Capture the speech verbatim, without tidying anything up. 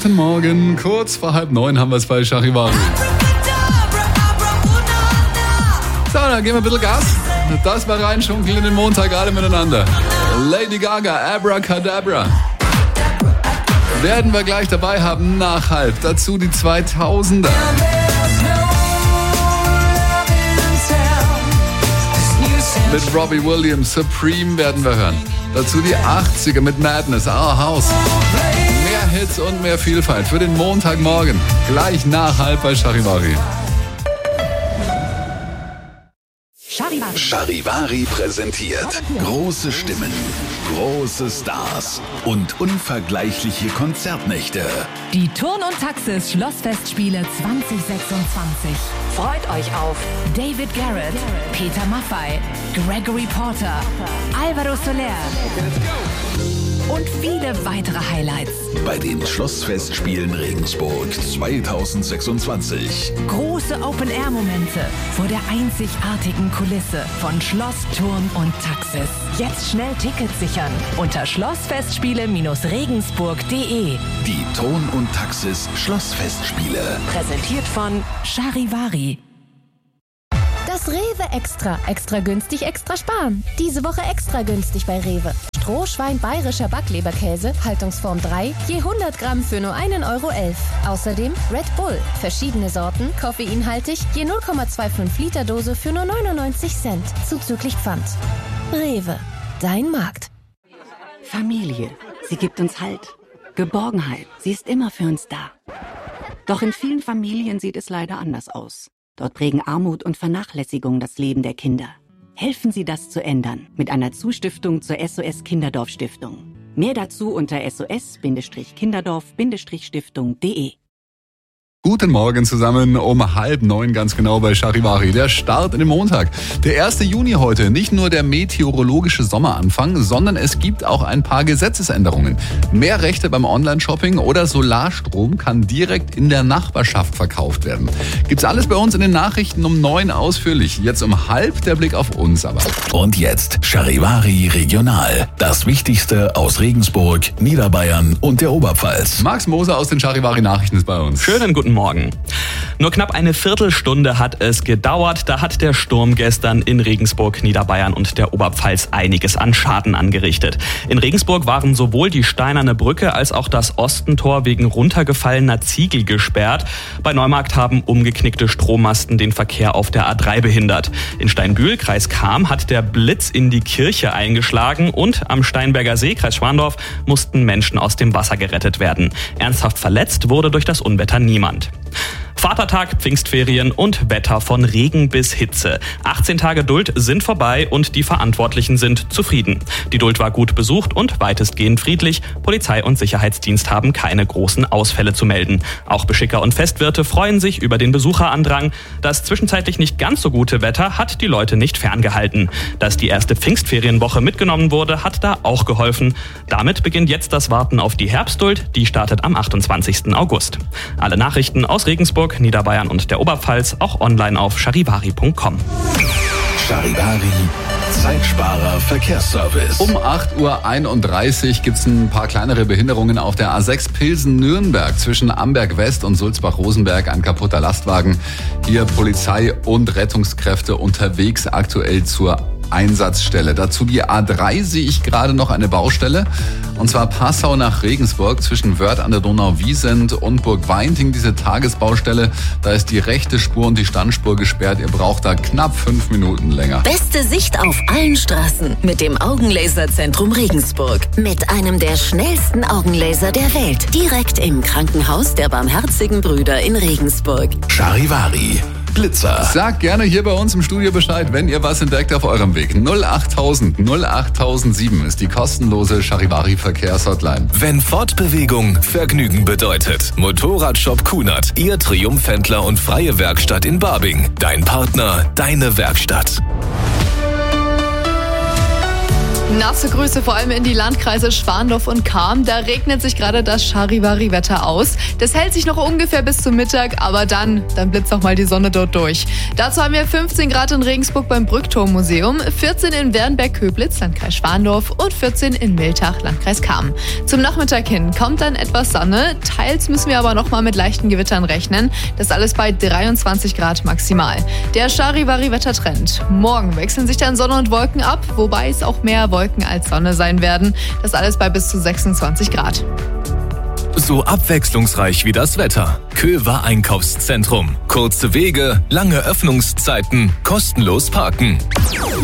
Guten Morgen, kurz vor halb neun haben wir es bei Charivari. So, dann geben wir ein bisschen Gas. Das war reinschunkeln in den Montag, alle miteinander. Lady Gaga, Abracadabra. Werden wir gleich dabei haben, nach halb. Dazu die zweitausender. Mit Robbie Williams, Supreme werden wir hören. Dazu die achtziger mit Madness, Our House. Mehr Hits und mehr Vielfalt für den Montagmorgen. Gleich nach halb bei Charivari. Charivari. Charivari präsentiert große Stimmen, große Stars und unvergleichliche Konzertnächte. Die Turn- und Taxis Schlossfestspiele zwanzig sechsundzwanzig. Freut euch auf David Garrett, Peter Maffay, Gregory Porter, Alvaro Soler und viele weitere Highlights. Bei den Schlossfestspielen Regensburg zwanzig sechsundzwanzig. Große Open-Air-Momente vor der einzigartigen Kulisse von Schloss, Turn und Taxis. Jetzt schnell Tickets sichern unter schlossfestspiele regensburg punkt de. Die Turn- und Taxis Schlossfestspiele. Präsentiert von Charivari. Das Rewe Extra. Extra günstig, extra sparen. Diese Woche extra günstig bei Rewe. Strohschwein bayerischer Backleberkäse, Haltungsform drei, je hundert Gramm für nur ein Euro elf. Außerdem Red Bull, verschiedene Sorten, koffeinhaltig, je null Komma fünfundzwanzig Liter Dose für nur neunundneunzig Cent, zuzüglich Pfand. Rewe, dein Markt. Familie, sie gibt uns Halt. Geborgenheit, sie ist immer für uns da. Doch in vielen Familien sieht es leider anders aus. Dort prägen Armut und Vernachlässigung das Leben der Kinder. Helfen Sie, das zu ändern mit einer Zustiftung zur S O S Kinderdorf Stiftung. Mehr dazu unter s o s kinderdorf stiftung punkt de. Guten Morgen zusammen, um halb neun ganz genau bei Charivari. Der Start in den Montag. Der erste Juni heute. Nicht nur der meteorologische Sommeranfang, sondern es gibt auch ein paar Gesetzesänderungen. Mehr Rechte beim Online-Shopping oder Solarstrom kann direkt in der Nachbarschaft verkauft werden. Gibt's alles bei uns in den Nachrichten um neun ausführlich. Jetzt um halb der Blick auf uns aber. Und jetzt Charivari Regional. Das Wichtigste aus Regensburg, Niederbayern und der Oberpfalz. Max Moser aus den Charivari Nachrichten ist bei uns. Schönen guten Morgen. Nur knapp eine Viertelstunde hat es gedauert. Da hat der Sturm gestern in Regensburg, Niederbayern und der Oberpfalz einiges an Schaden angerichtet. In Regensburg waren sowohl die Steinerne Brücke als auch das Ostentor wegen runtergefallener Ziegel gesperrt. Bei Neumarkt haben umgeknickte Strommasten den Verkehr auf der A drei behindert. In Steinbühl, Kreis Cham, hat der Blitz in die Kirche eingeschlagen und am Steinberger See, Kreis Schwandorf, mussten Menschen aus dem Wasser gerettet werden. Ernsthaft verletzt wurde durch das Unwetter niemand. Vatertag, Pfingstferien und Wetter von Regen bis Hitze. achtzehn Tage Duld sind vorbei und die Verantwortlichen sind zufrieden. Die Duld war gut besucht und weitestgehend friedlich. Polizei und Sicherheitsdienst haben keine großen Ausfälle zu melden. Auch Beschicker und Festwirte freuen sich über den Besucherandrang. Das zwischenzeitlich nicht ganz so gute Wetter hat die Leute nicht ferngehalten. Dass die erste Pfingstferienwoche mitgenommen wurde, hat da auch geholfen. Damit beginnt jetzt das Warten auf die Herbstduld. Die startet am achtundzwanzigsten August. Alle Nachrichten aus Regensburg, Niederbayern und der Oberpfalz auch online auf charivari punkt com. Charivari, Zeitsparer Verkehrsservice. Um acht Uhr einunddreißig gibt's ein paar kleinere Behinderungen auf der A sechs Pilsen-Nürnberg. Zwischen Amberg West und Sulzbach-Rosenberg ein kaputter Lastwagen. Hier Polizei und Rettungskräfte unterwegs aktuell zur Einsatzstelle. Dazu die A drei sehe ich gerade noch eine Baustelle. Und zwar Passau nach Regensburg zwischen Wörth an der Donau-Wiesent und Burg-Weinting. Diese Tagesbaustelle, da ist die rechte Spur und die Standspur gesperrt. Ihr braucht da knapp fünf Minuten länger. Beste Sicht auf allen Straßen mit dem Augenlaserzentrum Regensburg. Mit einem der schnellsten Augenlaser der Welt. Direkt im Krankenhaus der Barmherzigen Brüder in Regensburg. Charivari. Blitzer. Sagt gerne hier bei uns im Studio Bescheid, wenn ihr was entdeckt auf eurem Weg. null achttausend null achttausendsieben ist die kostenlose Charivari Verkehrshotline. Wenn Fortbewegung Vergnügen bedeutet. Motorradshop Kunert, Ihr Triumphhändler und freie Werkstatt in Barbing. Dein Partner, deine Werkstatt. Nasse Grüße vor allem in die Landkreise Schwandorf und Cham. Da regnet sich gerade das Charivari-Wetter aus. Das hält sich noch ungefähr bis zum Mittag, aber dann, dann blitzt auch mal die Sonne dort durch. Dazu haben wir fünfzehn Grad in Regensburg beim Brückturm-Museum, vierzehn in Wernberg-Köblitz, Landkreis Schwandorf und vierzehn in Miltach, Landkreis Cham. Zum Nachmittag hin kommt dann etwas Sonne. Teils müssen wir aber noch mal mit leichten Gewittern rechnen. Das alles bei dreiundzwanzig Grad maximal. Der Charivari-Wettertrend. Morgen wechseln sich dann Sonne und Wolken ab, wobei es auch mehr Wolken als Sonne sein werden. Das alles bei bis zu sechsundzwanzig Grad. So abwechslungsreich wie das Wetter. Köver Einkaufszentrum. Kurze Wege, lange Öffnungszeiten, kostenlos parken.